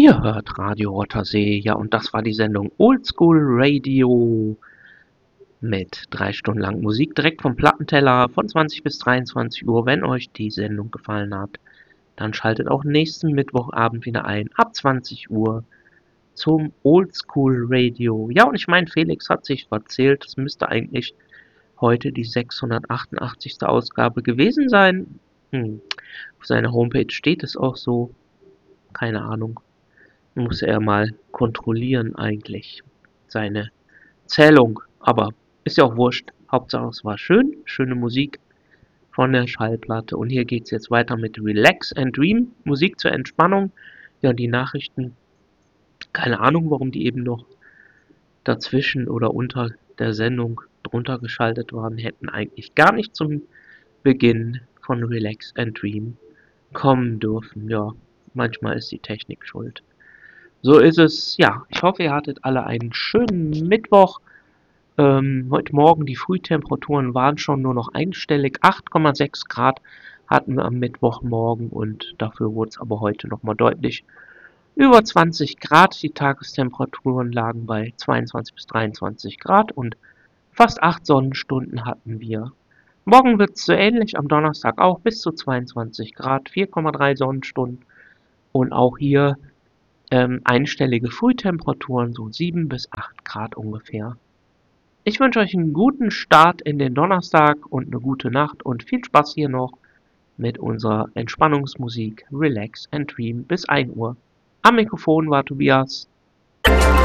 Ihr hört Radio Rottersee, ja, und das war die Sendung Oldschool Radio mit 3 Stunden lang Musik direkt vom Plattenteller von 20 bis 23 Uhr. Wenn euch die Sendung gefallen hat, dann schaltet auch nächsten Mittwochabend wieder ein, ab 20 Uhr zum Oldschool Radio. Ja, und ich meine, Felix hat sich verzählt, es müsste eigentlich heute die 688. Ausgabe gewesen sein. Auf seiner Homepage steht es auch so, keine Ahnung. Muss er mal kontrollieren eigentlich, seine Zählung. Aber ist ja auch wurscht. Hauptsache es war schön, schöne Musik von der Schallplatte. Und hier geht's jetzt weiter mit Relax and Dream, Musik zur Entspannung. Ja, und die Nachrichten, keine Ahnung, warum die eben noch dazwischen oder unter der Sendung drunter geschaltet waren, hätten eigentlich gar nicht zum Beginn von Relax and Dream kommen dürfen. Ja, manchmal ist die Technik schuld. So ist es. Ja, ich hoffe, ihr hattet alle einen schönen Mittwoch. Heute Morgen die Frühtemperaturen waren schon nur noch einstellig. 8,6 Grad hatten wir am Mittwochmorgen und dafür wurde es aber heute nochmal deutlich über 20 Grad. Die Tagestemperaturen lagen bei 22 bis 23 Grad und fast 8 Sonnenstunden hatten wir. Morgen wird es so ähnlich, am Donnerstag auch bis zu 22 Grad, 4,3 Sonnenstunden und auch hier einstellige Frühtemperaturen, so 7 bis 8 Grad ungefähr. Ich wünsche euch einen guten Start in den Donnerstag und eine gute Nacht und viel Spaß hier noch mit unserer Entspannungsmusik Relax and Dream bis 1 Uhr. Am Mikrofon war Tobias.